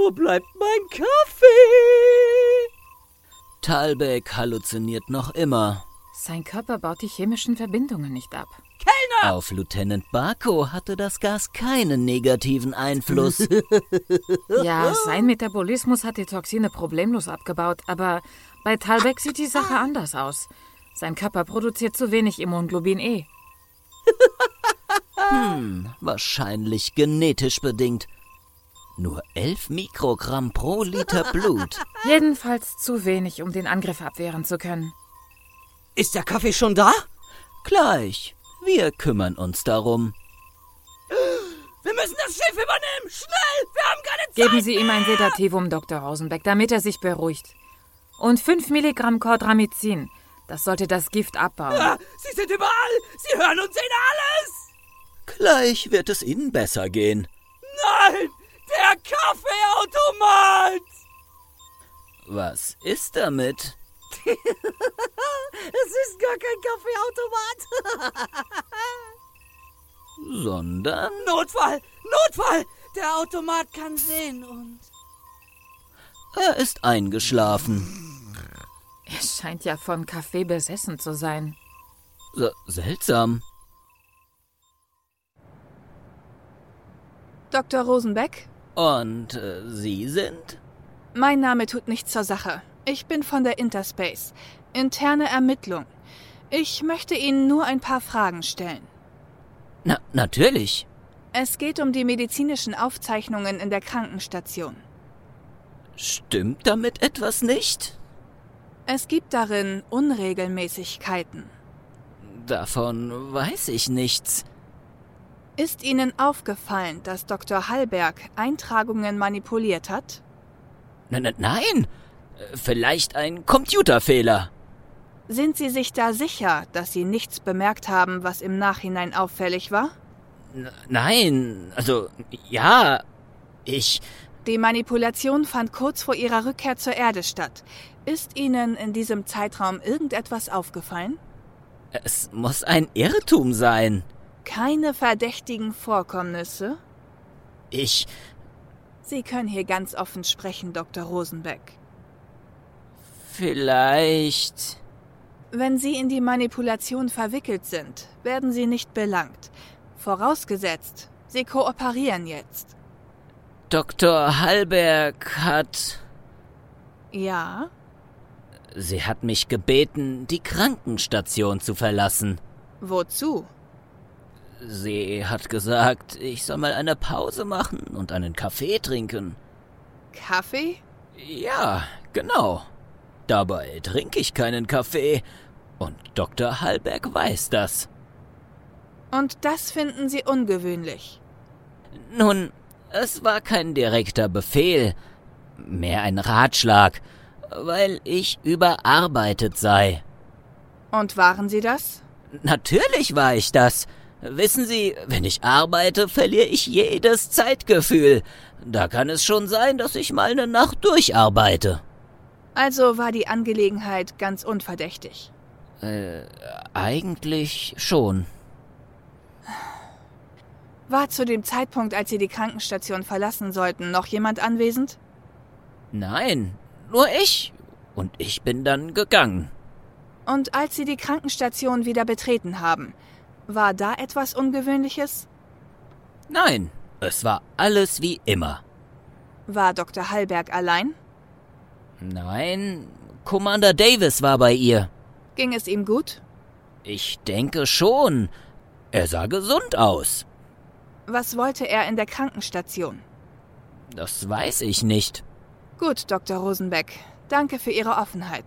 Wo bleibt mein Kaffee? Thalbek halluziniert noch immer. Sein Körper baut die chemischen Verbindungen nicht ab. Kellner! Auf Lieutenant Barco hatte das Gas keinen negativen Einfluss. Ja, sein Metabolismus hat die Toxine problemlos abgebaut, aber bei Thalbek sieht die Sache anders aus. Sein Körper produziert zu wenig Immunglobin E. Wahrscheinlich genetisch bedingt. Nur 11 Mikrogramm pro Liter Blut. Jedenfalls zu wenig, um den Angriff abwehren zu können. Ist der Kaffee schon da? Gleich. Wir kümmern uns darum. Wir müssen das Schiff übernehmen! Schnell! Wir haben keine Zeit Geben Sie ihm mehr! ein Sedativum, Dr. Rosenbeck, damit er sich beruhigt. Und 5 Milligramm Cordramycin. Das sollte das Gift abbauen. Ah, Sie sind überall! Sie hören und sehen alles! Gleich wird es Ihnen besser gehen. Nein! Der Kaffeeautomat! Was ist damit? Es ist gar kein Kaffeeautomat! Sondern... Notfall! Notfall! Der Automat kann sehen und... Er ist eingeschlafen. Er scheint ja von Kaffee besessen zu sein. Seltsam. Dr. Rosenbeck? Und Sie sind? Mein Name tut nichts zur Sache. Ich bin von der Interspace. Interne Ermittlung. Ich möchte Ihnen nur ein paar Fragen stellen. Natürlich. Es geht um die medizinischen Aufzeichnungen in der Krankenstation. Stimmt damit etwas nicht? Es gibt darin Unregelmäßigkeiten. Davon weiß ich nichts. Ist Ihnen aufgefallen, dass Dr. Hallberg Eintragungen manipuliert hat? Nein, vielleicht ein Computerfehler. Sind Sie sich da sicher, dass Sie nichts bemerkt haben, was im Nachhinein auffällig war? Nein, also, ja, Die Manipulation fand kurz vor Ihrer Rückkehr zur Erde statt. Ist Ihnen in diesem Zeitraum irgendetwas aufgefallen? Es muss ein Irrtum sein. Keine verdächtigen Vorkommnisse? Sie können hier ganz offen sprechen, Dr. Rosenbeck. Vielleicht... Wenn Sie in die Manipulation verwickelt sind, werden Sie nicht belangt. Vorausgesetzt, Sie kooperieren jetzt. Dr. Hallberg hat... Ja? Sie hat mich gebeten, die Krankenstation zu verlassen. Wozu? Sie hat gesagt, ich soll mal eine Pause machen und einen Kaffee trinken. Kaffee? Ja, genau. Dabei trinke ich keinen Kaffee. Und Dr. Hallberg weiß das. Und das finden Sie ungewöhnlich? Nun, es war kein direkter Befehl, mehr ein Ratschlag, weil ich überarbeitet sei. Und waren Sie das? Natürlich war ich das. Wissen Sie, wenn ich arbeite, verliere ich jedes Zeitgefühl. Da kann es schon sein, dass ich mal eine Nacht durcharbeite. Also war die Angelegenheit ganz unverdächtig. Eigentlich schon. War zu dem Zeitpunkt, als Sie die Krankenstation verlassen sollten, noch jemand anwesend? Nein, nur ich. Und ich bin dann gegangen. Und als Sie die Krankenstation wieder betreten haben, war da etwas Ungewöhnliches? Nein, es war alles wie immer. War Dr. Hallberg allein? Nein, Commander Davis war bei ihr. Ging es ihm gut? Ich denke schon. Er sah gesund aus. Was wollte er in der Krankenstation? Das weiß ich nicht. Gut, Dr. Rosenbeck. Danke für Ihre Offenheit.